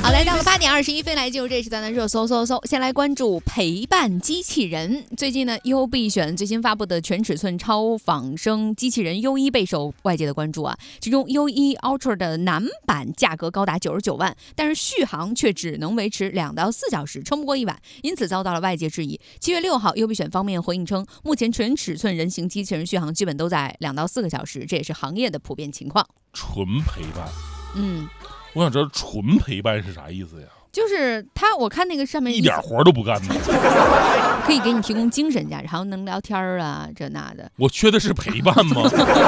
好，来到了8:21，来进入这时段的热搜。先来关注陪伴机器人。最近呢，优必选最新发布的全尺寸超仿生机器人 U1备受外界的关注啊。其中 U1 Ultra 的男版价格高达99万，但是续航却只能维持2到4小时，撑不过1晚，因此遭到了外界质疑。7月6号，优必选方面回应称，目前全尺寸人形机器人续航基本都在2到4个小时，这也是行业的普遍情况。 纯陪伴，我想知道纯陪伴是啥意思呀？ 就是我看那个上面一点活都不干的， 可以给你提供精神价值，还有能聊天啊，这那的。 我缺的是陪伴吗？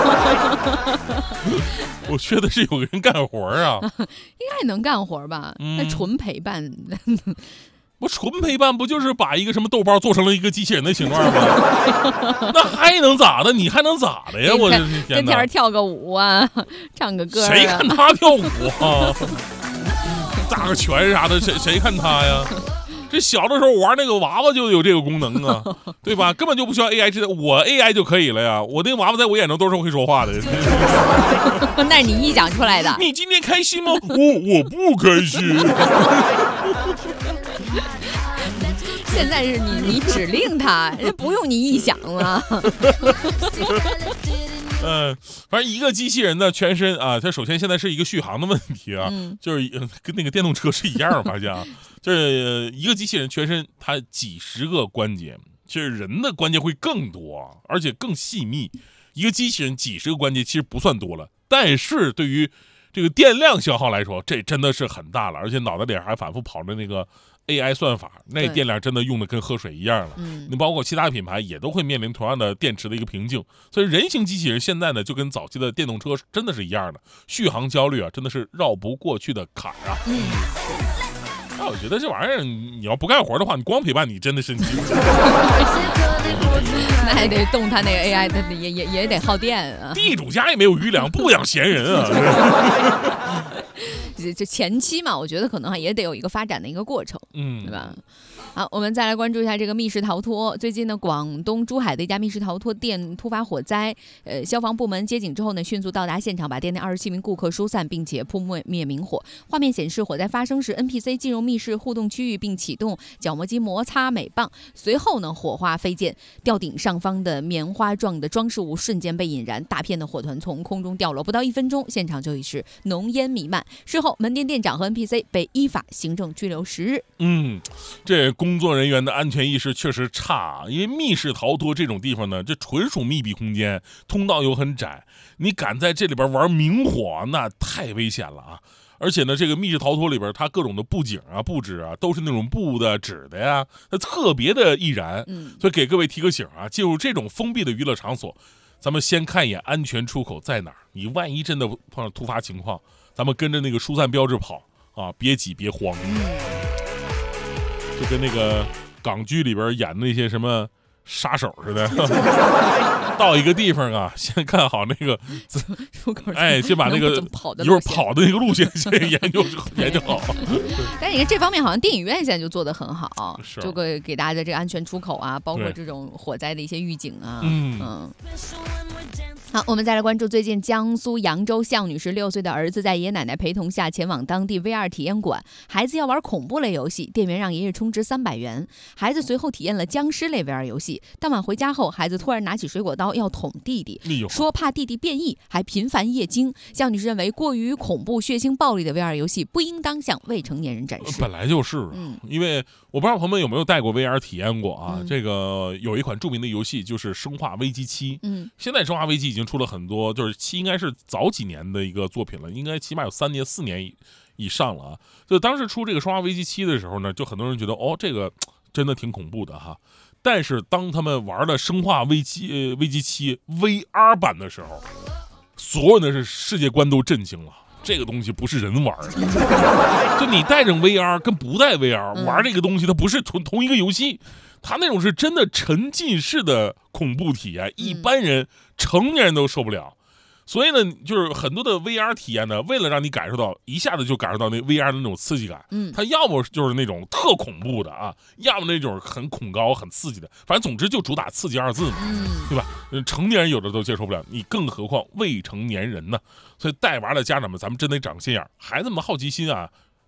我缺的是有个人干活啊。 应该也能干活吧？那纯陪伴。 不纯陪伴不就是把一个什么豆包做成了一个机器人的形状吗？那还能咋的？你还能咋的呀？我的天哪！ 跟前跳个舞啊，唱个歌啊。 谁看他跳舞啊？打个拳啥的，谁看他呀？这小的时候玩那个娃娃就有这个功能啊，对吧？根本就不需要 AI 知道，我 AI 就可以了呀。我那个娃娃在我眼中都是会说话的。 那是你臆想出来的。 你今天开心吗？我不开心。 现在是你指令他，不用你臆想了。 反正一个机器人的全身啊，它首先现在是一个续航的问题啊，就是跟那个电动车是一样，发现啊，这一个机器人全身它几十个关节，其实人的关节会更多，而且更细密。一个机器人几十个关节其实不算多了，但是对于这个电量消耗来说，这真的是很大了，而且脑袋里还反复跑着那个 AI 算法，那电量真的用的跟喝水一样了。你包括其他品牌也都会面临同样的电池的一个瓶颈，所以人形机器人现在呢，就跟早期的电动车真的是一样的，续航焦虑啊，真的是绕不过去的坎啊。那我觉得这玩意儿，你要不干活的话，你光陪伴你真的是你。 那还得动它那个 AI， 它也得耗电啊。 地主家也没有余粮，不养闲人啊。 这前期嘛，我觉得可能也得有一个发展的一个过程，对吧？好，我们再来关注一下这个密室逃脱。最近呢，广东珠海的一家密室逃脱店突发火灾，消防部门接警之后呢，迅速到达现场，把店内27名顾客疏散，并且扑灭明火。画面显示，火灾发生时 ，NPC 进入密室互动区域，并启动角磨机摩擦镁棒。随后呢，火花飞溅，吊顶上方的棉花状的装饰物瞬间被引燃，大片的火团从空中掉落，不到1分钟，现场就已是浓烟弥漫。事后，门店店长和 NPC 被依法行政拘留10日。 这工作人员的安全意识确实差，因为密室逃脱这种地方呢，这纯属密闭空间，通道又很窄，你敢在这里边玩明火，那太危险了啊！而且呢，这个密室逃脱里边，它各种的布景啊、布置啊，都是那种布的、纸的呀，它特别的易燃。所以给各位提个醒啊，进入这种封闭的娱乐场所，咱们先看一眼安全出口在哪儿。你万一真的碰上突发情况，咱们跟着那个疏散标志跑啊，别挤别慌。就跟那个港剧里边演的那些什么杀手似的，到一个地方啊，先看好那个出口， 先把那个一会儿跑的那个路线先研究好。 但是你看这方面好像电影院现在就做得很好，就给大家的这个安全出口啊，包括这种火灾的一些预警啊。好，我们再来关注最近江苏扬州向女士6岁的儿子在爷爷奶奶陪同下前往当地 VR 体验馆，孩子要玩恐怖类游戏，店员让爷爷充值300元。孩子随后体验了僵尸类 VR 游戏，当晚回家后，孩子突然拿起水果刀要捅弟弟，说怕弟弟变异，还频繁夜惊。向女士认为，过于恐怖、血腥、暴力的 VR 游戏不应当向未成年人展示。 本来就是，因为我不知道朋友们有没有带过 VR 体验过啊？这个有一款著名的游戏就是《生化危机7》。现在《生化危机》已经出了很多，就是7应该是早几年的一个作品了，应该起码有3年4年以上了啊。就当时出这个《生化危机7》的时候呢，就很多人觉得这个真的挺恐怖的哈。但是当他们玩了《生化危机7》VR 版的时候，所有的世界观都震惊了。这个东西不是人玩的，就你带着 VR 跟不带 VR 玩这个东西，它不是同一个游戏，它那种是真的沉浸式的恐怖体验，一般人成年人都受不了。所以呢，就是很多的 VR 体验呢，为了让你感受到一下子就感受到那 VR 的那种刺激感，它要么就是那种特恐怖的啊，要么那种很恐高、很刺激的，反正总之就主打刺激2字嘛，对吧？成年人有的都接受不了，你更何况未成年人呢？所以带娃的家长们，咱们真得长心眼，孩子们好奇心啊，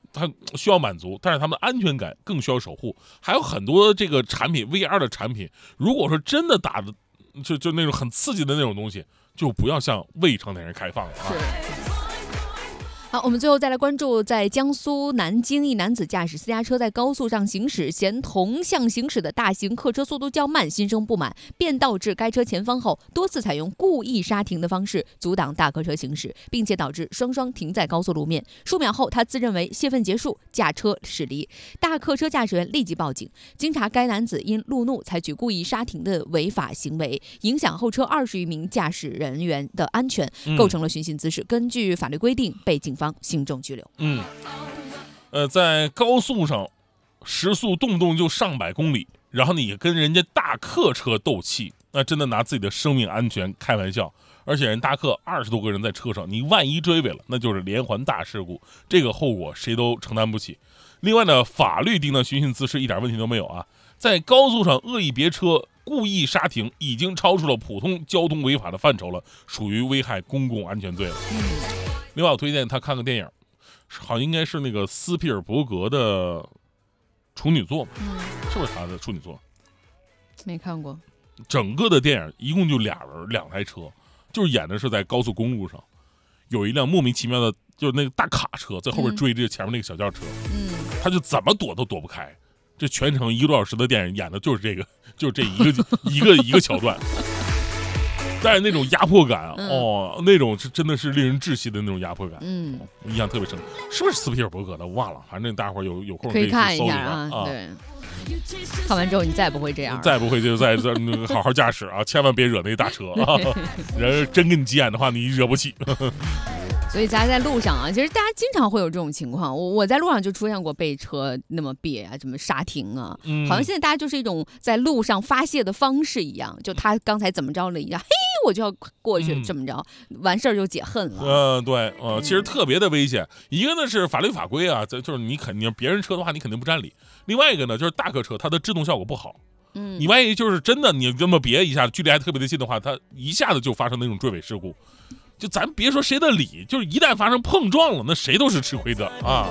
它需要满足，但是他们安全感更需要守护。还有很多这个产品 VR 的产品，如果说真的打的就那种很刺激的那种东西，就不要向未成年人开放了啊。 好，我们最后再来关注，在江苏南京，一男子驾驶私家车在高速上行驶，嫌同向行驶的大型客车速度较慢，心生不满，便导致该车前方后多次采用故意刹停的方式阻挡大客车行驶，并且导致双双停在高速路面。数秒后，他自认为泄愤结束，驾车驶离。大客车驾驶员立即报警。经查，该男子因路怒采取故意刹停的违法行为，影响后车20余名驾驶人员的安全，构成了寻衅滋事。根据法律规定，被警方行政拘留。 在高速上时速动不动就上百公里，然后你跟人家大客车斗气，那真的拿自己的生命安全开玩笑。而且人大客20多个人在车上，你万一追尾了，那就是连环大事故，这个后果谁都承担不起。另外呢，法律定的寻衅滋事一点问题都没有啊，在高速上恶意别车、故意刹停，已经超出了普通交通违法的范畴了，属于危害公共安全罪了。另外，我推荐他看个电影，好像应该是那个斯皮尔伯格的处女作吧？是不是他的处女作？ 没看过。 整个的电影一共就2人2台车，就是演的是在高速公路上，有一辆莫名其妙的，就是那个大卡车在后边追着前面那个小轿车，他就怎么躲都躲不开。这全程1个多小时的电影演的就是这个，就是这一个桥段。但是那种压迫感那种是真的是令人窒息的那种压迫感，印象特别深。是不是斯皮尔伯格的？我忘了，反正大伙有空可以看一下啊。对，看完之后你再也不会这样， 再不会就再好好驾驶啊，千万别惹那大车啊！人真跟你急眼的话，你惹不起。 所以大家在路上啊，其实大家经常会有这种情况。我在路上就出现过被车那么别啊，什么刹停啊，好像现在大家就是一种在路上发泄的方式一样，就他刚才怎么着了一样，嘿，我就要过去这么着，完事儿就解恨了。 对，其实特别的危险。一个呢是法律法规啊，就是你别人车的话，你肯定不占理。另外一个呢就是大客车，它的制动效果不好。你万一就是真的你这么别一下，距离还特别的近的话，它一下子就发生那种追尾事故。就咱别说谁的理，就是一旦发生碰撞了，那谁都是吃亏的啊！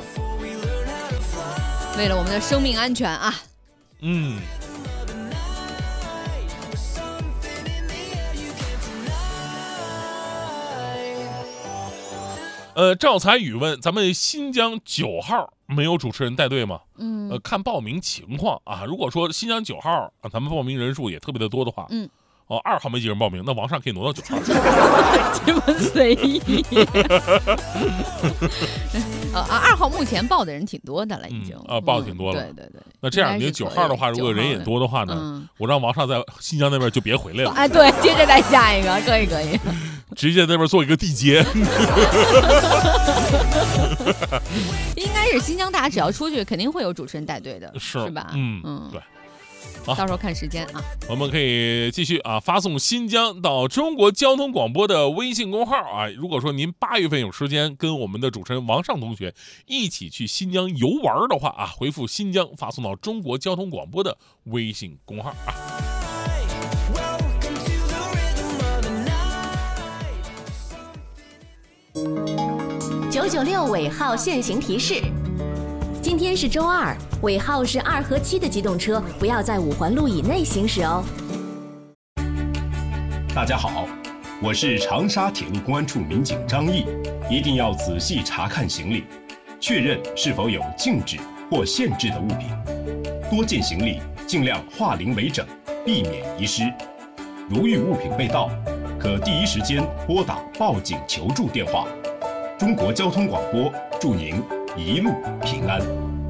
为了我们的生命安全啊！ 赵才宇问咱们新疆9号没有主持人带队吗？看报名情况啊。如果说新疆9号啊，咱们报名人数也特别的多的话，2号没几个人报名，那往上可以挪到9号。 这么随意。2号目前报的人挺多的了，已经报的挺多了。 对。 那这样，你9号的话，如果人也多的话呢，我让王上在新疆那边就别回来了。 对，接着再下一个，可以。 直接在那边做一个地接。 应该是新疆，大家只要出去，肯定会有主持人带队的，是吧？ 对。 到时候看时间啊， 我们可以继续发送新疆到中国交通广播的微信公号啊。如果说您8月份有时间跟我们的主持人王尚同学一起去新疆游玩的话回复新疆发送到中国交通广播的微信公号啊。 996尾号限行提示。今天是周2，尾号是2和7的机动车不要在5环路以内行驶哦。 大家好，我是长沙铁路公安处民警张毅，一定要仔细查看行李，确认是否有禁止或限制的物品。多件行李尽量化零为整，避免遗失。如遇物品被盗，可第一时间拨打报警求助电话。中国交通广播祝您一路平安。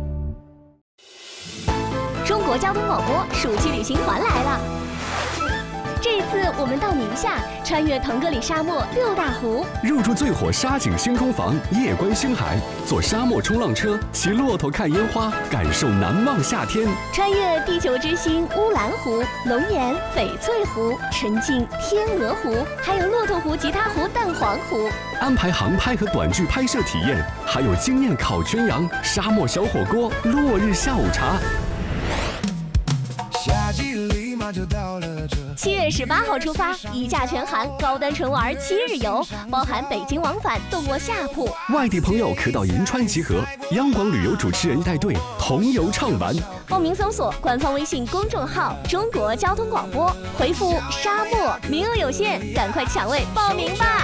中国交通广播暑期旅行团来了。这一次我们到宁夏，穿越腾格里沙漠6大湖， 入住最火沙景星空房，夜观星海，坐沙漠冲浪车，骑骆驼看烟花，感受难忘夏天。 穿越地球之星乌兰湖、龙岩、翡翠湖，沉浸天鹅湖，还有骆驼湖、吉他湖、蛋黄湖。 安排航拍和短剧拍摄体验，还有经验烤全羊、沙漠小火锅、落日下午茶。 夏季里马 7月18号出发，一价全含，高端纯玩7日游，包含北京往返，动过下铺。 外地朋友可到银川集合，央广旅游主持人带队同游畅玩。 报名搜索官方微信公众号“中国交通广播”，回复“沙漠”，名额有限，赶快抢位报名吧！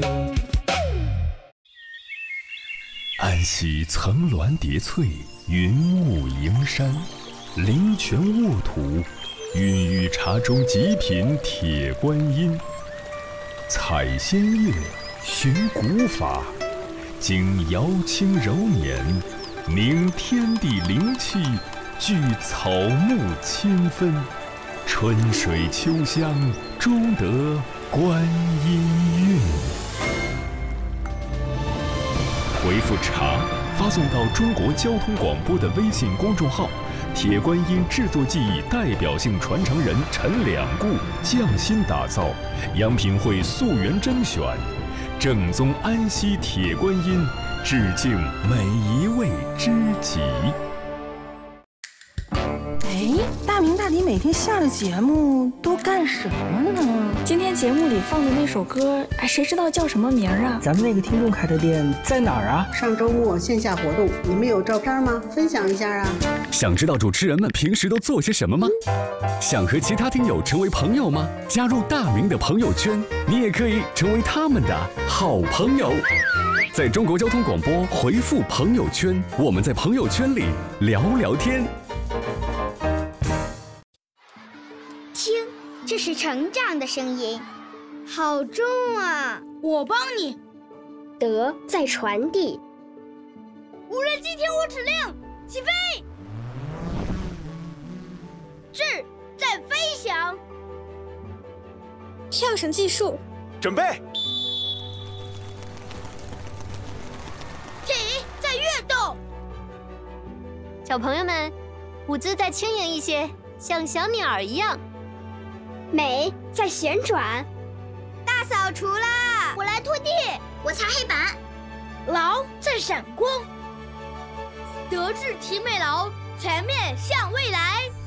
安溪层峦叠翠，云雾迎山，灵泉沃土，孕育茶中极品铁观音。采仙乐，寻古法，经瑶清柔捻，凝天地灵气，聚草木清芬，春水秋香，终得观音韵。回复茶，发送到中国交通广播的微信公众号，铁观音制作技艺代表性传承人陈两固匠心打造，央品会溯源甄选，正宗安溪铁观音，致敬每一位知己。 大明大迪每天下了节目都干什么呢？ 今天节目里放的那首歌，谁知道叫什么名啊？ 咱们那个听众开的店在哪儿啊？ 上周末线下活动，你们有照片吗？分享一下啊！ 想知道主持人们平时都做些什么吗？想和其他听友成为朋友吗？加入大明的朋友圈，你也可以成为他们的好朋友。在中国交通广播回复朋友圈，我们在朋友圈里聊聊天。 听，这是成长的声音，好重啊！ 我帮你。 德在传递。 无人机听我指令，起飞。智在飞翔。 跳绳技术， 准备。 体在跃动。 小朋友们，舞姿再轻盈一些，像小鸟一样。美在旋转。 大扫除啦！ 我来拖地， 我擦黑板。劳在闪光。德智体美劳，全面向未来。